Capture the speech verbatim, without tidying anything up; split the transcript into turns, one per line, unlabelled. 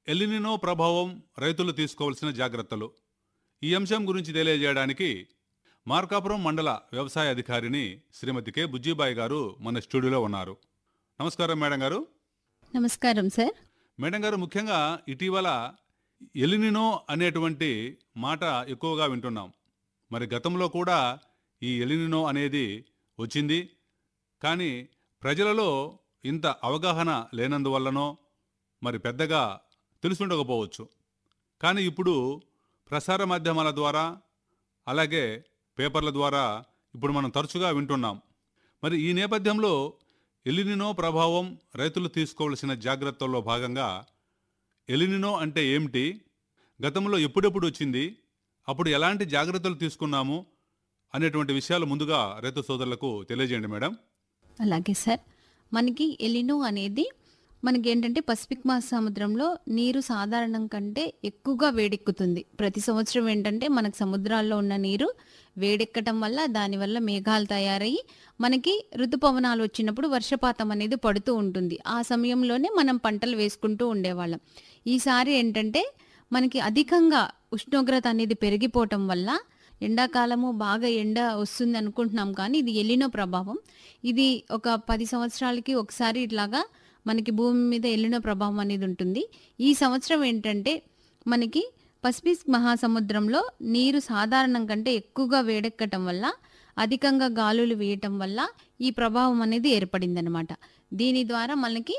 El Niño ప్రభావం రైతులు తీసుకోవాల్సిన జాగ్రత్తలు ఈ అంశం గురించి తెలియజేయడానికి మార్కాపురం మండల వ్యవసాయ అధికారిని శ్రీమతి కె బుజ్జిబాయి గారు మన స్టూడియోలో ఉన్నారు. నమస్కారం మేడం గారు.
నమస్కారం సార్.
మేడం గారు, ముఖ్యంగా ఇటీవల ఎల్నినో అనేటువంటి మాట ఎక్కువగా వింటున్నాం. మరి గతంలో కూడా ఈ ఎల్నినో అనేది వచ్చింది, కానీ ప్రజలలో ఇంత అవగాహన లేనందువల్లనో మరి పెద్దగా తెలుసుండకపోవచ్చు. కానీ ఇప్పుడు ప్రసార మాధ్యమాల ద్వారా అలాగే పేపర్ల ద్వారా ఇప్పుడు మనం తరచుగా వింటున్నాం. మరి ఈ నేపథ్యంలో ఎల్నినో ప్రభావం రైతులు తీసుకోవాల్సిన జాగ్రత్తల్లో భాగంగా ఎల్నినో అంటే ఏమిటి, గతంలో ఎప్పుడెప్పుడు వచ్చింది, అప్పుడు ఎలాంటి జాగ్రత్తలు తీసుకున్నాము అనేటువంటి విషయాలు ముందుగా రైతు సోదరులకు తెలియజేయండి మేడం.
అలాగే సార్. మనకి ఎలినో అనేది మనకి ఏంటంటే పసిఫిక్ మహాసముద్రంలో నీరు సాధారణం కంటే ఎక్కువగా వేడెక్కుతుంది. ప్రతి సంవత్సరం ఏంటంటే మనకు సముద్రాల్లో ఉన్న నీరు వేడెక్కటం వల్ల దానివల్ల మేఘాలు తయారయ్యి మనకి ఋతుపవనాలు వచ్చినప్పుడు వర్షపాతం అనేది పడుతూ ఉంటుంది. ఆ సమయంలోనే మనం పంటలు వేసుకుంటూ ఉండేవాళ్ళం. ఈసారి ఏంటంటే మనకి అధికంగా ఉష్ణోగ్రత అనేది పెరిగిపోవటం వల్ల ఎండాకాలము బాగా ఎండ వస్తుంది అనుకుంటున్నాం, కానీ ఇది ఎలినో ప్రభావం. ఇది ఒక పది సంవత్సరాలకి ఒకసారి ఇట్లాగా మనకి భూమి మీద ఎలినో ప్రభావం అనేది ఉంటుంది. ఈ సంవత్సరం ఏంటంటే మనకి పసిఫిక్ మహాసముద్రంలో నీరు సాధారణం కంటే ఎక్కువగా వేడెక్కటం వల్ల అధికంగా గాలులు వేయటం వల్ల ఈ ప్రభావం అనేది ఏర్పడిందనమాట. దీని ద్వారా మనకి